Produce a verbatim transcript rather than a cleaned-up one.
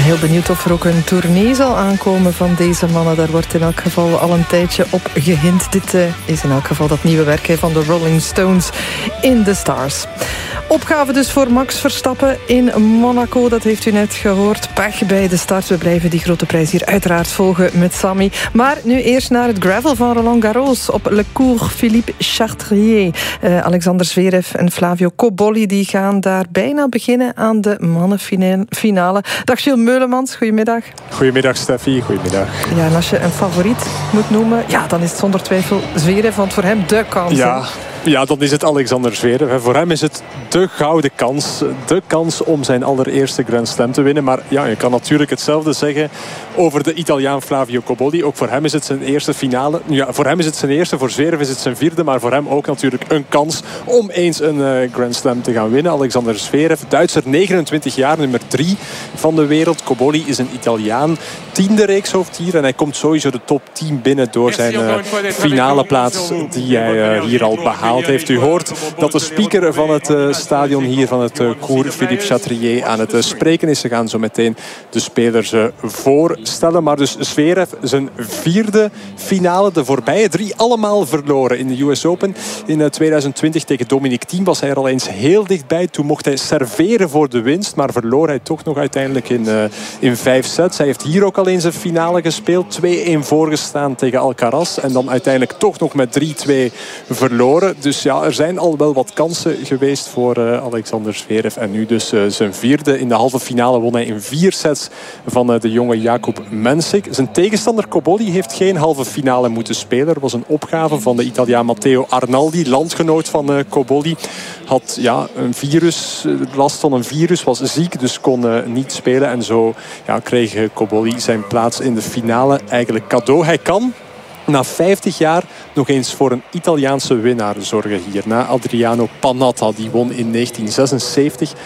heel benieuwd of er ook een tournee zal aankomen van deze mannen. Daar wordt in elk geval al een tijdje op gehind. Dit uh, is in elk geval dat nieuwe werk van de Rolling Stones in the Stars. Opgave dus voor Max Verstappen in Monaco. Dat heeft u net gehoord. Pech bij de start. We blijven die grote prijs hier uiteraard volgen met Sammy. Maar nu eerst naar het gravel van Roland Garros op Le Cours Philippe Chatrier. Uh, Alexander Zverev en Flavio Cobolli die gaan daar bijna beginnen aan de mannenfinale. Dag Gilles Meulemans, goedemiddag. Goedemiddag Steffi, goedemiddag. Ja, en als je een favoriet moet noemen, ja, dan is het zonder twijfel Zverev, want voor hem de kans. Ja. Ja, dan is het Alexander Zverev. Voor hem is het de gouden kans. De kans om zijn allereerste Grand Slam te winnen. Maar ja, je kan natuurlijk hetzelfde zeggen over de Italiaan Flavio Cobolli. Ook voor hem is het zijn eerste finale. Ja, voor hem is het zijn eerste, voor Zverev is het zijn vierde. Maar voor hem ook natuurlijk een kans om eens een uh, Grand Slam te gaan winnen. Alexander Zverev, Duitser, negenentwintig jaar, nummer drie van de wereld. Cobolli is een Italiaan. Tiende reekshoofd hier. En hij komt sowieso de top tien binnen door zijn uh, finale plaats die hij uh, hier al behaalt heeft. U hoort dat de speaker van het uh, stadion hier van het uh, Cours Philippe Chatrier aan het uh, spreken is. Ze gaan zo meteen de spelers uh, voorstellen. Maar dus Zverev zijn vierde finale. De voorbije drie allemaal verloren in de U S Open. In uh, tweeduizend twintig tegen Dominic Thiem was hij er al eens heel dichtbij. Toen mocht hij serveren voor de winst. Maar verloor hij toch nog uiteindelijk in, uh, in vijf sets. Hij heeft hier ook al eens een finale gespeeld. twee-een voorgestaan tegen Alcaraz. En dan uiteindelijk toch nog met drie-twee verloren. Dus ja, er zijn al wel wat kansen geweest voor uh, Alexander Zverev. En nu dus uh, zijn vierde. In de halve finale won hij in vier sets van uh, de jonge Jakub Mensik. Zijn tegenstander Cobolli heeft geen halve finale moeten spelen. Er was een opgave van de Italiaan Matteo Arnaldi, landgenoot van uh, Cobolli. Had ja, een virus, last van een virus, was ziek, dus kon uh, niet spelen. En zo ja, kreeg uh, Cobolli zijn plaats in de finale eigenlijk cadeau. Hij kan na vijftig jaar nog eens voor een Italiaanse winnaar zorgen hier. Na Adriano Panatta, die won in negentien zesenzeventig.